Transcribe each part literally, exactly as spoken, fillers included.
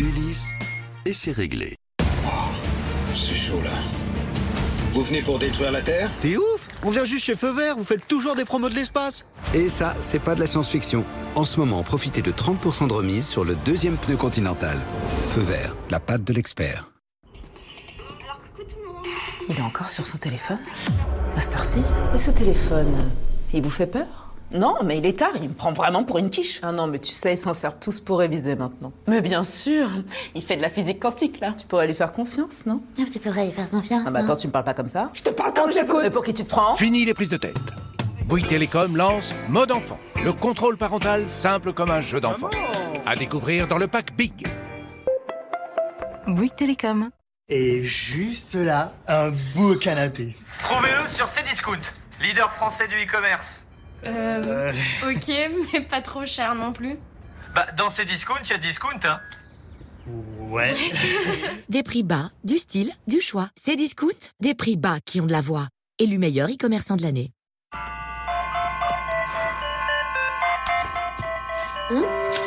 Ulysse et c'est réglé. Oh, c'est chaud là. Vous venez pour détruire la Terre ? T'es ouf! On vient juste chez Feu Vert, vous faites toujours des promos de l'espace. Et ça, c'est pas de la science-fiction. En ce moment, profitez de trente pour cent de remise sur le deuxième pneu Continental. Feu Vert, la patte de l'expert. Il est encore sur son téléphone, à cette heure-ci. Et ce téléphone, il vous fait peur ? Non, mais il est tard, il me prend vraiment pour une quiche. Ah non, mais tu sais, ils s'en servent tous pour réviser maintenant. Mais bien sûr, il fait de la physique quantique, là. Tu pourrais lui faire confiance, non ? Non, tu pourrais lui faire confiance. Ah bah attends, tu me parles pas comme ça ? Je te parle comme j'écoute. Mais pour qui tu te prends ? Fini les prises de tête. Bouygues Télécom lance Mode Enfant, le contrôle parental simple comme un jeu d'enfant. À découvrir dans le pack Big. Bouygues Télécom. Et juste là, un beau canapé. Trouvez-le sur Cdiscount, leader français du e-commerce. Euh, ok, mais pas trop cher non plus. Bah, dans Cdiscount, il y a discount, hein. Ouais. Des prix bas, du style, du choix. Cdiscount, des prix bas qui ont de la voix. Élu meilleur e-commerçant de l'année. Mmh.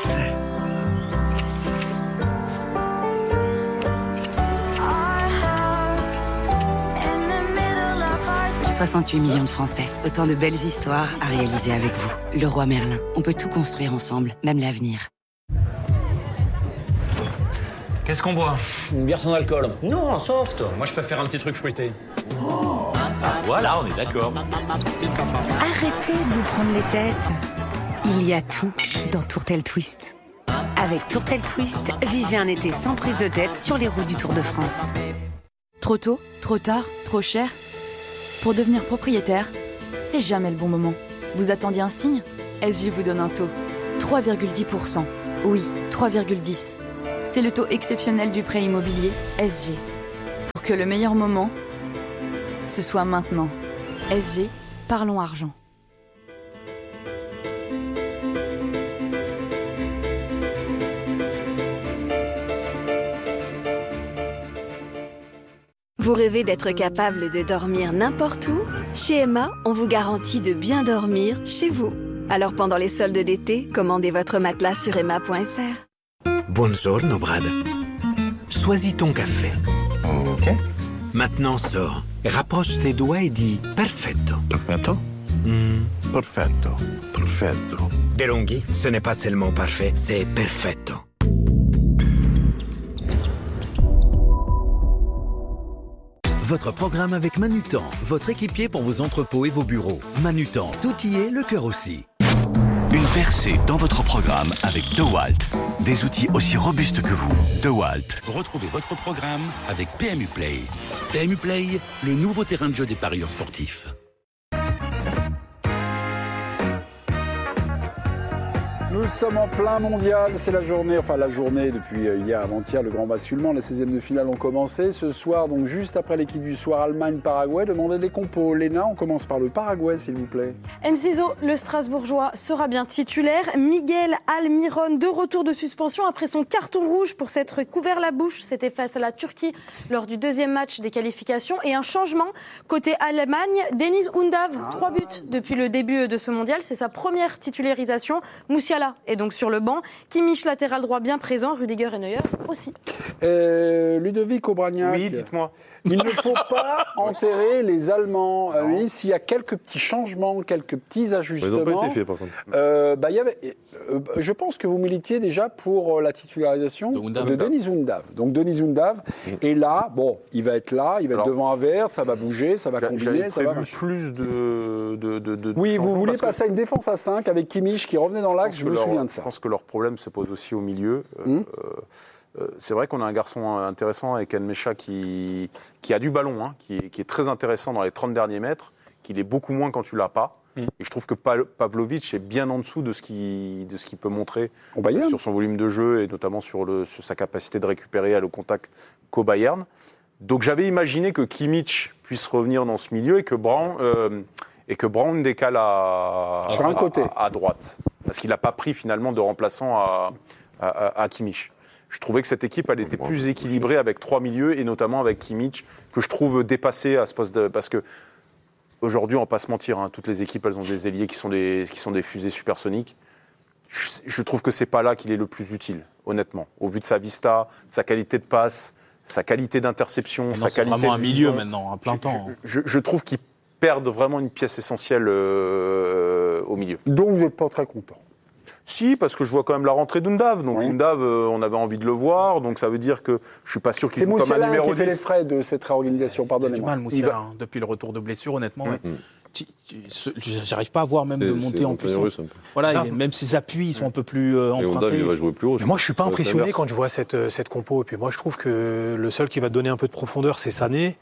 soixante-huit millions de Français. Autant de belles histoires à réaliser avec vous. Le Roi Merlin. On peut tout construire ensemble, même l'avenir. Qu'est-ce qu'on boit ? Une bière sans alcool. Non, en soft. Moi, je préfère un petit truc fruité. Oh. Ah, voilà, on est d'accord. Arrêtez de vous prendre les têtes. Il y a tout dans Tourtel Twist. Avec Tourtel Twist, vivez un été sans prise de tête sur les routes du Tour de France. Trop tôt, trop tard, trop cher. Pour devenir propriétaire, c'est jamais le bon moment. Vous attendiez un signe ? S G vous donne un taux. trois virgule dix pour cent. Oui, trois virgule dix. C'est le taux exceptionnel du prêt immobilier S G. Pour que le meilleur moment, ce soit maintenant. S G, parlons argent. Vous rêvez d'être capable de dormir n'importe où ? Chez Emma, on vous garantit de bien dormir chez vous. Alors pendant les soldes d'été, commandez votre matelas sur emma point f r. Buongiorno, Brad. Choisis ton café. Ok. Maintenant sors, rapproche tes doigts et dis perfetto. Perfetto. Mm. Perfetto. Perfetto. Delonghi, ce n'est pas seulement parfait, c'est perfetto. Votre programme avec Manutan, votre équipier pour vos entrepôts et vos bureaux. Manutan, tout y est, le cœur aussi. Une percée dans votre programme avec DeWalt. Des outils aussi robustes que vous. DeWalt. Retrouvez votre programme avec P M U Play. P M U Play, le nouveau terrain de jeu des parieurs sportifs. Nous sommes en plein mondial, c'est la journée, enfin la journée depuis hier avant-hier, le grand basculement, les seizièmes de finale ont commencé. Ce soir, donc juste après l'équipe du soir, Allemagne-Paraguay, demandez les compos. Léna, on commence par le Paraguay, s'il vous plaît. Enciso, le Strasbourgeois, sera bien titulaire. Miguel Almiron, de retour de suspension après son carton rouge pour s'être couvert la bouche. C'était face à la Turquie lors du deuxième match des qualifications. Et un changement côté Allemagne, Deniz Undav, ah. trois buts depuis le début de ce mondial. C'est sa première titularisation. Musiala est donc sur le banc. Kimmich, latéral droit bien présent. Rudiger et Neuer aussi. Euh, Ludovic Obraniak. Oui, dites-moi. Il ne faut pas enterrer les Allemands. Euh, oui, s'il y a quelques petits changements, quelques petits ajustements. Ils n'ont pas été faits, par contre. Euh, bah, y avait, euh, je pense que vous militiez déjà pour la titularisation de, de Deniz Undav. Donc Deniz Undav mmh. est là. Bon, il va être là, il va Alors, être devant Havertz, ça va bouger, ça va combiner. Ça va plus de, de, de, de Oui, vous voulez passer à une défense à cinq avec Kimmich qui revenait dans l'axe, je, je me leur, souviens de ça. Je pense que leur problème se pose aussi au milieu. Mmh. Euh, C'est vrai qu'on a un garçon intéressant avec Nmecha qui, qui a du ballon, hein, qui, est, qui est très intéressant dans les trente derniers mètres, qu'il est beaucoup moins quand tu l'as pas. Mm. Et je trouve que Pavlovic est bien en dessous de ce qu'il, de ce qu'il peut montrer euh, sur son volume de jeu et notamment sur, le, sur sa capacité de récupérer à le contact qu'au Bayern. Donc j'avais imaginé que Kimmich puisse revenir dans ce milieu et que Brown, euh, et que Brown décale à, sur un à, côté. à, à droite. Parce qu'il n'a pas pris finalement de remplaçant à, à, à, à Kimmich. Je trouvais que cette équipe, elle était plus équilibrée avec trois milieux et notamment avec Kimmich, que je trouve dépassé à ce poste de... Parce que aujourd'hui, on ne va pas se mentir, hein, toutes les équipes, elles ont des ailiers qui sont des, qui sont des fusées supersoniques. je, je trouve que c'est pas là qu'il est le plus utile, honnêtement. Au vu de sa vista, sa qualité de passe, sa qualité d'interception, sa c'est qualité vraiment de un milieu vision. maintenant, un plein je, temps. Je, je, je trouve qu'ils perdent vraiment une pièce essentielle euh, au milieu. Donc vous n'êtes pas très content? Si, parce que je vois quand même la rentrée d'Undav. Donc oui. Undav, euh, on avait envie de le voir. Donc ça veut dire que je suis pas sûr qu'il joue comme un numéro dix. C'est Moussiala qui fait les frais de cette réorganisation, pardonnez-moi. Il a du mal, Moussiala, va... hein, depuis le retour de blessure, honnêtement. Mmh. Ouais. Tu, tu, ce, j'arrive pas à voir même c'est, de monter en puissance. Voilà, il, même ses appuis ils sont un peu plus euh, empruntés. Il va jouer plus haut. Moi, je suis pas impressionné quand je vois cette, cette compo. Et puis moi, je trouve que le seul qui va donner un peu de profondeur, c'est Sané.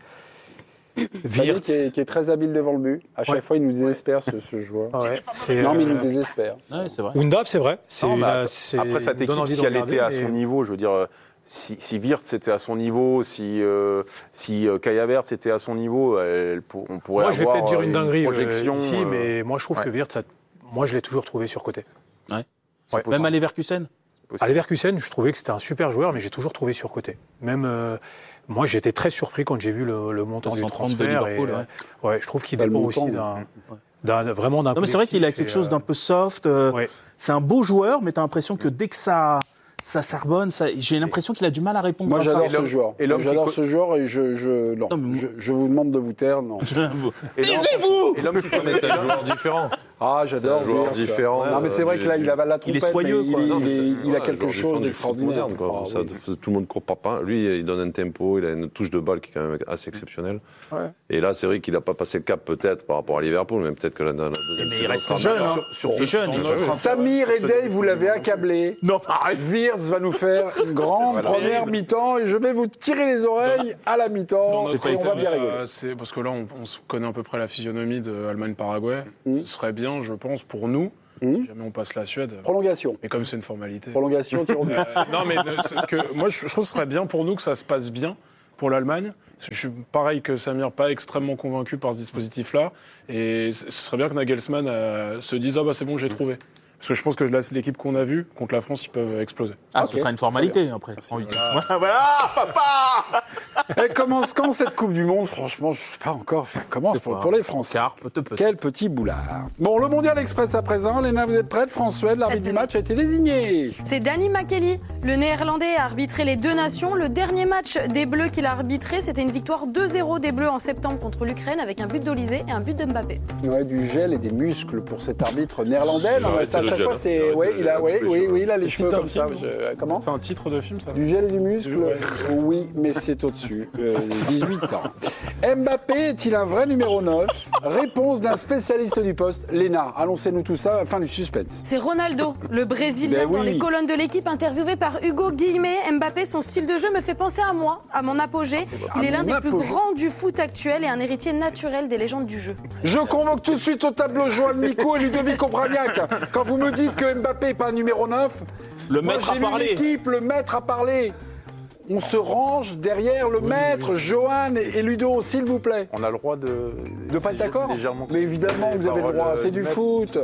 Wirtz qui est, qui est très habile devant le but. À chaque ouais. fois, il nous désespère ce, ce joueur. Ouais, non, mais il nous désespère. Ouais, c'est vrai. Undav, c'est vrai. C'est non, bah, là, c'est après cette équipe, si elle était à son niveau, je veux dire, si, si Wirtz était à son niveau, si euh, si euh, Kai Havertz était à son niveau, elle, on pourrait moi, je vais avoir peut-être dire une dinguerie projection, euh, ici, euh, mais moi, je trouve ouais. que Wirtz, ça, moi, je l'ai toujours trouvé surcoté. Ouais. Ouais. Même à Leverkusen. À Leverkusen, je trouvais que c'était un super joueur, mais j'ai toujours trouvé surcoté. Même euh, moi, j'ai été très surpris quand j'ai vu le, le montant du transfert. De Liverpool, et, ouais. ouais, je trouve qu'il dépend aussi d'un, d'un, vraiment d'un. Non, mais c'est vrai qu'il a quelque chose d'un peu soft. Euh, ouais. C'est un beau joueur, mais tu as l'impression que dès que ça. Ça charbonne, ça... j'ai l'impression qu'il a du mal à répondre. Moi, à j'adore ça. ce joueur. Et j'adore ce joueur et je, je, non, non je, je vous demande de vous taire. Non. Taisez-vous. Et l'homme qui connaît, c'est un joueur différent. Ah, j'adore. C'est un joueur différent. Ouais, non, mais c'est vrai que là, il a la trompette. Il est soyeux, quoi. Il, non, il, il, il a quelque chose d'extraordinaire. Oh, ça, oui. Tout le monde court pas. Lui, il donne un tempo, il a une touche de balle qui est quand même assez exceptionnelle. Ouais. Et là, c'est vrai qu'il n'a pas passé le cap peut-être par rapport à Liverpool, mais peut-être que la, la deuxième. Mais il reste jeune. Hein. Sur ce jeune. Samir et Dave, vous l'avez accablé. Non, arrête. Wirtz va nous faire une grande première mi-temps et je vais vous tirer les oreilles à la mi-temps. On va bien rigoler. C'est parce que là, on connaît à peu près la physionomie de Allemagne-Paraguay. Ce serait bien, je pense, pour nous. Mmh. Si jamais on passe la Suède. Prolongation. Mais comme c'est une formalité. Prolongation, tir au but. Euh, non, mais que, moi, je, je trouve que ce serait bien pour nous que ça se passe bien pour l'Allemagne. Je suis pareil que Samir, pas extrêmement convaincu par ce dispositif-là. Et ce serait bien que Nagelsmann euh, se dise « Ah bah c'est bon, j'ai trouvé ». Parce que je pense que là, c'est l'équipe qu'on a vue, contre la France, ils peuvent exploser. Ah, okay. Ce sera une formalité après. Voilà, voilà papa. Elle commence quand cette Coupe du Monde? Franchement, je ne sais pas encore. Elle commence pour, pour les Français. Quel petit boulard. Bon, le Mondial Express à présent. Léna, vous êtes prête? François, l'arbitre du match, a été désigné. C'est Danny McKelly. Le Néerlandais a arbitré les deux nations. Le dernier match des Bleus qu'il a arbitré, c'était une victoire deux zéro des Bleus en septembre contre l'Ukraine avec un but d'Olysée et un but de Mbappé. Ouais, du gel et des muscles pour cet arbitre néerlandais. Non, ouais, à chaque fois, c'est. Oui, il a, ouais, oui, oui, il a les cheveux comme ça. Je... Comment? C'est un titre de film, ça? Du gel et du muscle? Ouais. Oui, mais c'est au-dessus. Euh, dix-huit ans. Mbappé est-il un vrai numéro neuf? Réponse d'un spécialiste du poste. Léna, annoncez-nous tout ça, fin du suspense. C'est Ronaldo, le Brésilien, ben oui. Dans les colonnes de l'équipe, interviewé par Hugo Guillemet. Mbappé, son style de jeu me fait penser à moi, à mon apogée. Il à est l'un des apogée. plus grands du foot actuel et un héritier naturel des légendes du jeu. Je convoque tout de suite au tableau Joan Miko et Ludovic Obraniak. Quand vous me dites que Mbappé n'est pas un numéro neuf, le maître moi, à parler. L'équipe, le maître à parler. On se range derrière le oui, maître, oui. Johan et, et Ludo, s'il vous plaît. On a le droit de... De pas être d'accord? Mais évidemment, vous avez le droit, c'est du maître. Foot.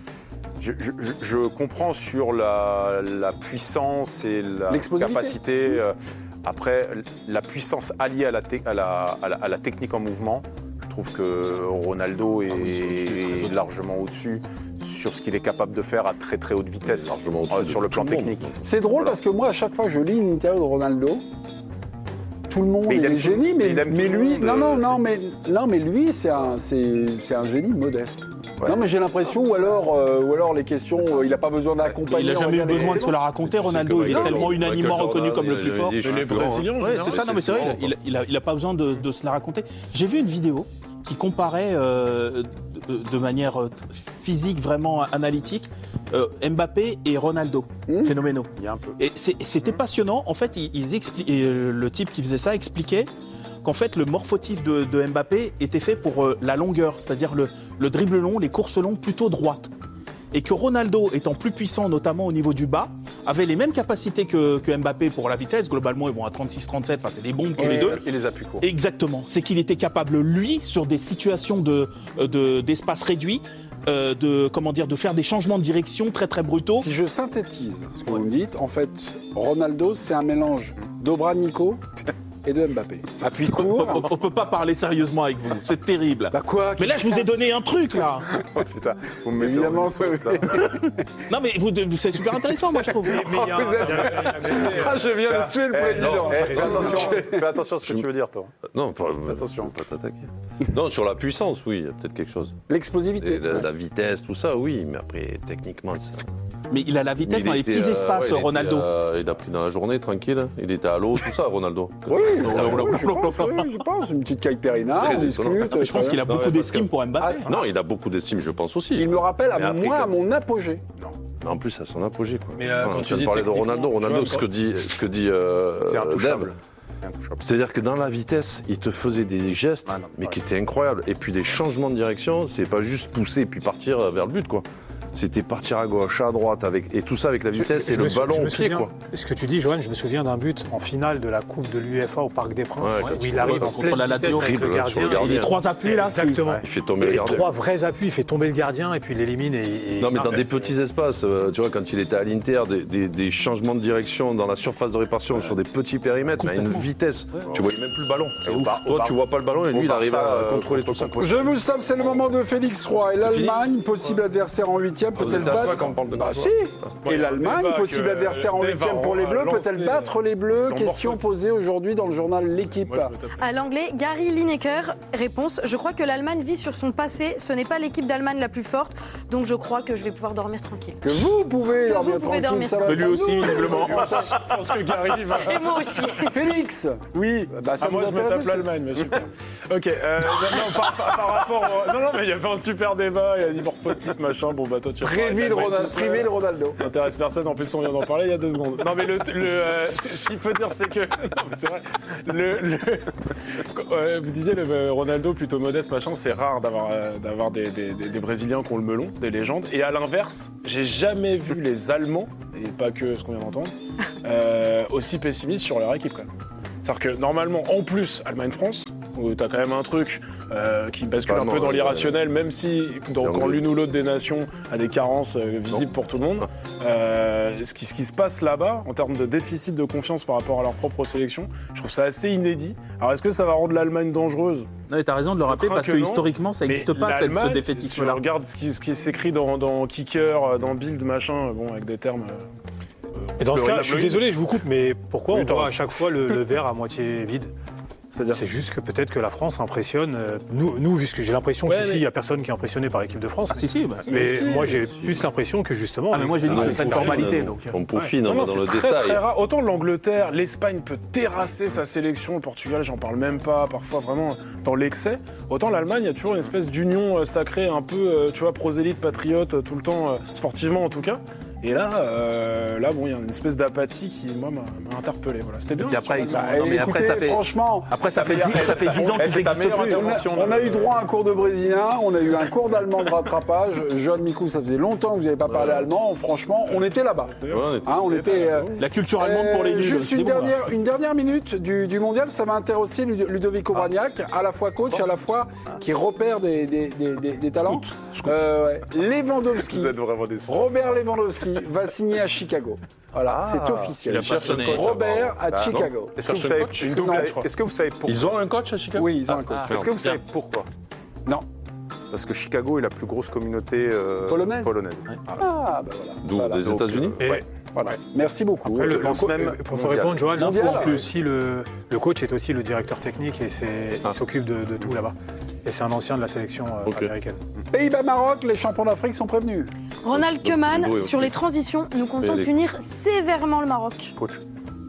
Je, je, je comprends sur la, la puissance et la capacité. Euh, après, la puissance alliée à la, te, à, la, à, la, à la technique en mouvement, je trouve que Ronaldo est, ah oui, est, est largement au-dessus sur ce qu'il est capable de faire à très très haute vitesse euh, sur le plan technique. C'est drôle voilà. Parce que moi, à chaque fois, je lis une interview de Ronaldo. Tout le monde mais est génie, mais, mais, mais lui, monde, non, non, non, mais, non, mais lui, c'est un, c'est, c'est un génie modeste. Ouais. Non, mais j'ai l'impression, ou alors, euh, ou alors les questions, euh, il n'a pas besoin d'accompagner. Il n'a jamais eu besoin de se la raconter, Ronaldo. Il est tellement unanimement reconnu comme le plus fort. Les Brésiliens, ouais, c'est ça, non, mais c'est vrai, il n'a pas besoin de, de se la raconter. J'ai vu une vidéo qui comparait euh, de, de manière physique, vraiment analytique, euh, Mbappé et Ronaldo, mmh. phénoménaux. Il y a un peu. Et c'était passionnant. En fait, ils, ils expli- et le type qui faisait ça expliquait qu'en fait, le morphotype de, de Mbappé était fait pour euh, la longueur, c'est-à-dire le, le dribble long, les courses longues plutôt droites. Et que Ronaldo, étant plus puissant, notamment au niveau du bas, avait les mêmes capacités que, que Mbappé pour la vitesse. Globalement, ils vont à trente-six trente-sept, enfin, c'est des bombes tous les deux. Et les appuis courts. Exactement. C'est qu'il était capable, lui, sur des situations de, de, d'espace réduit, euh, de, comment dire, de faire des changements de direction très, très brutaux. Si je synthétise ce que ouais. vous me dites, en fait, Ronaldo, c'est un mélange d'Obranico et de Mbappé. Appui court. On, on peut pas parler sérieusement avec vous, c'est terrible. Bah quoi? Mais là, je vous ai donné un truc, là. Oh, putain, vous me mettez Évidemment, en sauce, là. Non, mais vous, c'est super intéressant, moi, je trouve. Mais, mais y a, oh, y a, y a, y a, ah, je viens de tuer le eh, président. Non, eh, fais, attention, fais attention à ce que tu veux dire, toi. Non, pas, attention. Pas t'attaquer. Non, sur la puissance, oui, il y a peut-être quelque chose. L'explosivité. La, la vitesse, tout ça, oui, mais après, techniquement, ça... Mais il a la vitesse il dans les était, petits espaces, euh, ouais, Ronaldo. Il, euh, il a pris dans la journée, tranquille. Il était à l'eau, tout ça, Ronaldo. Oui, je pense, oui, je pense. Une petite caipirinha, on discute. Je pense qu'il a beaucoup non, d'estime pour Mbappé. Ah, non, il a beaucoup d'estime, je pense aussi. Il me rappelle à Mais après, moi, à quand- mon apogée. Non. Mais en plus, à son apogée, quoi. Mais, euh, Enfin, quand on tu vient de dis parler de techniquement, Ronaldo, Ronaldo, tu vois, ce que dit, ce que dit euh, C'est intouchable. Dave, C'est intouchable. c'est-à-dire que dans la vitesse, il te faisait des gestes, Ah non, mais ouais. qui étaient incroyables. Et puis des changements de direction, c'est pas juste pousser et puis partir vers le but, quoi. C'était partir à gauche, à droite, avec, et tout ça avec la vitesse Je- et je le me sou- ballon je au me pied, souviens- quoi. Ce que tu dis, Johan, je me souviens d'un but en finale de la Coupe de l'U E F A au Parc des Princes, Ouais, où quand il il arrive se en contre pleine la vitesse Lazio, avec le dribble, gardien. sur le gardien. Il est trois appuis, là. Exactement. Il fait tomber le Et gardien. trois vrais appuis, il fait tomber le gardien et puis il l'élimine. Et, et- Non, mais dans Ah, des petits espaces, euh, tu vois, quand il était à l'Inter, des, des- des changements de direction dans la surface de réparation sur des petits périmètres, à une vitesse, tu voyais même plus le ballon. C'est ouf. Bar- au Toi, Bar- tu vois pas le ballon et lui, au il arrive Barça, à euh, contrôler tout contre ça. son poste. Je vous stoppe, c'est le moment de Félix Roy. Et C'est fini l'Allemagne, possible adversaire en huitième, Vous peut-elle êtes à battre soi quand on parle de Bah Nassau. si. Bon, Et il y a un l'Allemagne, débat possible que adversaire en Dave huitième va pour les Bleus, lancer, peut-elle battre les Bleus? sans Question morceau. posée aujourd'hui dans le journal L'équipe. Moi, je peux t'appeler. À l'anglais, Gary Lineker, réponse, je crois que l'Allemagne vit sur son passé, ce n'est pas l'équipe d'Allemagne la plus forte, donc je crois que je vais pouvoir dormir tranquille. Que vous pouvez Que dormir vous pouvez tranquille, dormir ça va, Mais ça lui va. aussi, visiblement. Je pense que Gary va. Et moi aussi. Félix, oui, bah ça Ah, moi, vous je me intéresse tape l'Allemagne, mais super. Ok, euh, non, non, par, par- par rapport au... Non, non, mais il y avait un super débat, il y a dit morphotype, machin, bon, bah toi, tu vas parler Privé de d'Allemagne Ronaldo. tout seul. Privé de Ronaldo. Ça n'intéresse personne, en plus, on vient d'en parler il y a deux secondes. Non, mais le... le euh, c'est- ce qu'il faut dire, c'est que... Non, mais c'est vrai. Le... le euh, vous disiez, le euh, Ronaldo, plutôt modeste, machin, c'est rare d'avoir euh, d'avoir des, des, des, des Brésiliens qui ont le melon, des légendes. Et à l'inverse, j'ai jamais vu les Allemands, et pas que ce qu'on vient d'entendre, euh, aussi pessimistes sur leur équipe, quand même. C'est-à-dire que normalement, en plus, Allemagne-France, où t'as quand même un truc euh, qui bascule Bah, un non, peu dans euh, l'irrationnel, même si dans- Bien quand vu. l'une ou l'autre des nations a des carences euh, visibles Non. pour tout le monde, euh, ce, qui, ce qui se passe là-bas, en termes de déficit de confiance par rapport à leur propre sélection, je trouve ça assez inédit. Alors est-ce que ça va rendre l'Allemagne dangereuse? Non, mais t'as raison de le rappeler crains parce que, que non. historiquement, ça Mais n'existe pas, cette, ce l'Allemagne, si défaitisme-là. on regarde ce qui, ce qui s'écrit dans, dans Kicker, dans Bild, machin, bon, avec des termes... euh, Et dans ce cas, Florida je suis Bleu. désolé, je vous coupe, mais pourquoi Oui, on t'as voit à raison. chaque fois le, le verre à moitié vide? C'est-à-dire C'est juste que peut-être que la France impressionne. euh, Nous, nous puisque j'ai l'impression Ouais, qu'ici, il mais- n'y a personne qui est impressionné par l'équipe de France. Ah, si, si. Bah, mais si, moi, mais j'ai si. plus l'impression que justement. Ah, mais moi, j'ai dit que Non, ce serait une on peaufine, formalité. on- Donc. On peaufine, Non, on non, va dans le c'est très, détail. très rare. Autant l'Angleterre, l'Espagne peut terrasser sa sélection, le Portugal, j'en parle même pas, parfois vraiment dans l'excès. Autant l'Allemagne, il y a toujours une espèce d'union euh, sacrée, un peu, euh, tu vois, prosélyte, patriote, euh, tout le temps, euh, sportivement en tout cas. Et là, euh, là, bon, il y a une espèce d'apathie qui, moi, m'a m'a interpellé. Voilà, c'était bien. Et puis après, ils sont- Bah, non, mais écoutez, après, ça fait. franchement, Après, ça fait dix ça fait dix ans Eh, qu'ils c'est ta n'existent meilleure plus. on intervention. a, on a eu droit à un cours de brésilien, on a eu un cours d'allemand de rattrapage. John Mikou, ça faisait longtemps que vous n'avez pas parlé Ouais. allemand. Franchement, on était là-bas. Ouais, on était- Hein, on était. euh, La culture allemande pour les euh, nuls. Juste c'est une bon, là. dernière, une dernière minute du, du mondial, ça va intéresser Lud- Ludovico Bragnac, à la fois coach, à la fois qui repère des, des, des, des- des talents. Euh, ouais. Lewandowski, Vous êtes vraiment des... Robert Lewandowski va signer à Chicago. Voilà, c'est officiel. il a pas sonné. Robert à Ah, Chicago. Est-ce que, vous Cherche savez, un coach est-ce que, vous Non, savez- je crois. est-ce que vous savez pourquoi Ils ont un coach à Chicago? Oui, ils ont un coach. Est-ce que vous Bien. savez pourquoi? Non. Parce que Chicago est la plus grosse communauté euh, Polonaise. Ah, bah voilà. D'où Voilà. des Donc, États-Unis? euh, Et- ouais. Voilà. Merci beaucoup. Après, le- je le pense co- même pour te mondial. répondre, Johan, l'info, Mondial. c'est aussi le, le coach est aussi le directeur technique et c'est, Ah. il s'occupe de, de tout là-bas. Et c'est un ancien de la sélection euh, Ok. américaine. Pays-Bas-Maroc, les champions d'Afrique sont prévenus. Ronald Koeman, oui, oui. sur les transitions, nous comptons Et les- punir sévèrement le Maroc. Coach.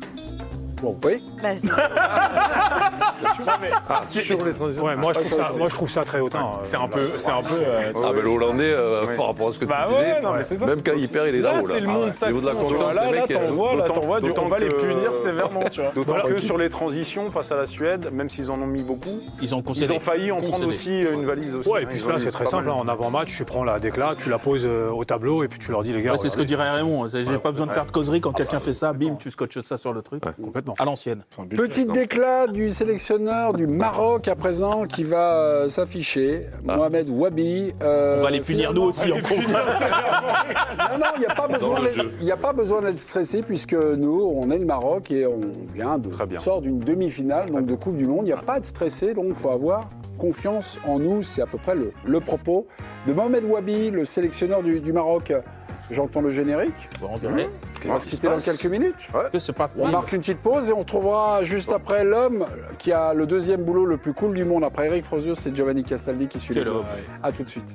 Bon, oui. Bah, c'est- Ah, sur les transitions. Ouais, moi je trouve ça, moi je trouve ça très hautain. C'est un peu, c'est un peu. euh, Ah, mais le Hollandais, euh, Oui. par rapport à ce que Bah tu ouais, disais, non, mais c'est ça. même quand il perd, il est Là, là-haut. c'est le Ah monde ouais. saxon, Au niveau de la tu vois. confiance, Là, les là, mecs, t'en euh, vois, là, d'autant- t'en vois, du- d'autant on va les que- punir sévèrement, tu vois. D'autant Voilà. que sur les transitions face à la Suède, même s'ils en ont mis beaucoup, Ils ont concédé. ils ont failli en prendre Concédé. aussi une valise aussi. Ouais, et hein, puis ils là ont c'est eu très pas simple, mal. hein. En avant-match, tu prends la déclat, tu la poses euh, au tableau et puis tu leur dis les gars. Ouais, c'est ce que regardez. dirait Raymond. J'ai pas besoin de faire de causerie quand quelqu'un fait ça, bim, tu scotches ça sur le truc. Complètement. Non. À l'ancienne. Petit déclat du sélectionneur du Maroc à présent qui va euh, s'afficher, ah. Mohamed Wabi. Euh, on va les punir nous aussi en compte. Non, non, il n'y a pas besoin d'être, il n'y a pas besoin d'être stressé puisque nous, on est le Maroc et on vient de sort d'une demi-finale, donc de Coupe du Monde. Il n'y a pas de stressé, donc il faut avoir confiance en nous. C'est à peu près le, le propos de Mohamed Wabi, le sélectionneur du, du Maroc. J'entends le générique. On dirait. On va se quitter dans quelques minutes. Ouais. On marque une petite pause et on retrouvera juste après l'homme qui a le deuxième boulot le plus cool du monde. Après Eric Frosius, c'est Giovanni Castaldi qui suit le boulot. A tout de suite.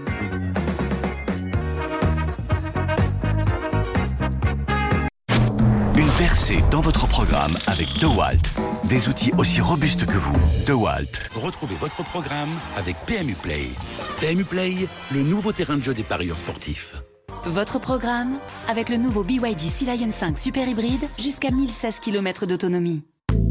Une percée dans votre programme avec DeWalt. Des outils aussi robustes que vous. DeWalt. Retrouvez votre programme avec P M U Play. P M U Play, le nouveau terrain de jeu des parieurs sportifs. Votre programme avec le nouveau B Y D Sea Lion cinq Super Hybride jusqu'à mille seize kilomètres d'autonomie.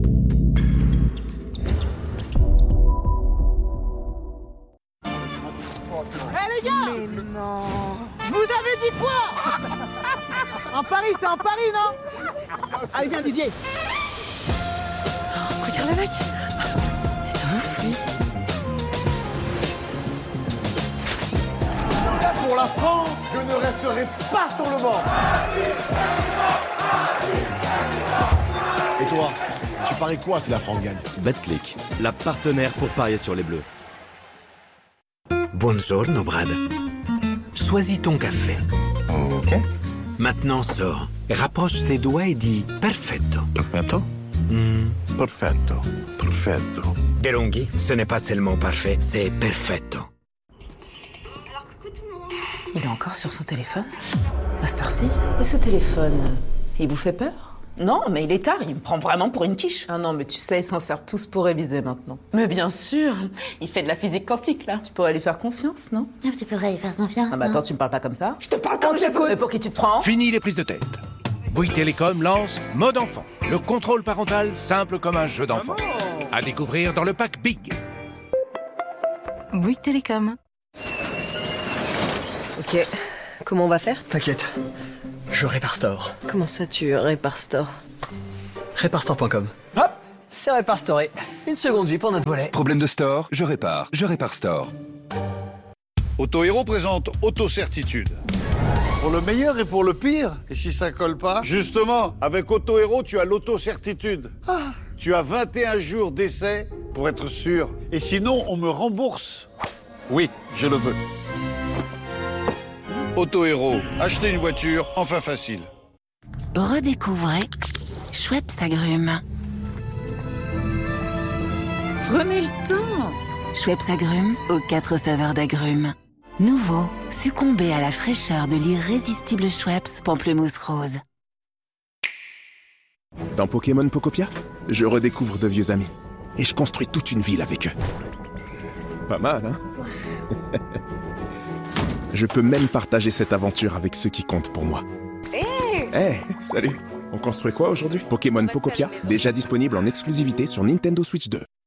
Eh les gars! Mais non! Je vous avais dit quoi? Un pari, c'est un pari, non? Allez, viens Didier! Oh, regarde le mec! C'est un ouf, lui! Pour la France, je ne resterai pas sur le banc. Et toi, tu paries quoi si la France gagne? Betclic, la partenaire pour parier sur les Bleus. Buongiorno, Brad. Choisis ton café. Ok. Maintenant sors, rapproche tes doigts et dis perfetto. Perfetto. Mm. Perfetto. Perfetto. DeLonghi, ce n'est pas seulement parfait, c'est perfetto. Il est encore sur son téléphone? À cette heure-ci? Et ce téléphone, il vous fait peur? Non, mais il est tard, il me prend vraiment pour une quiche. Ah non, mais tu sais, ils s'en servent tous pour réviser maintenant. Mais bien sûr, il fait de la physique quantique, là. Tu pourrais lui faire confiance, non? Non, tu pourrais lui faire confiance. Ah bah attends, tu me parles pas comme ça? Je te parle comme j'écoute. Mais pour qui tu te prends? Fini les prises de tête. Bouygues Télécom lance Mode Enfant, le contrôle parental simple comme un jeu d'enfant. À découvrir dans le pack Big. Bouygues Télécom. Ok, comment on va faire? T'inquiète, je répare Store. Comment ça tu répares Store? Réparestore point com. Hop, c'est Réparestoré. Une seconde vie pour notre volet. Problème de store, je répare, je répare Store. Auto-Héros présente Auto-Certitude. Pour le meilleur et pour le pire. Et si ça colle pas? Justement, avec Auto-Héros, tu as l'auto-certitude. Ah. Tu as vingt et un jours d'essai pour être sûr. Et sinon, on me rembourse. Oui, je le veux. Auto-Héros, acheter une voiture, enfin facile. Redécouvrez Schweppes Agrumes. Prenez le temps. Schweppes Agrumes aux quatre saveurs d'agrumes. Nouveau, succombez à la fraîcheur de l'irrésistible Schweppes Pamplemousse Rose. Dans Pokémon Pokopia, je redécouvre de vieux amis. Et je construis toute une ville avec eux. Pas mal, hein? Je peux même partager cette aventure avec ceux qui comptent pour moi. Hé hey hey, salut! On construit quoi aujourd'hui? Pokémon Pokopia, déjà disponible en exclusivité sur Nintendo Switch deux.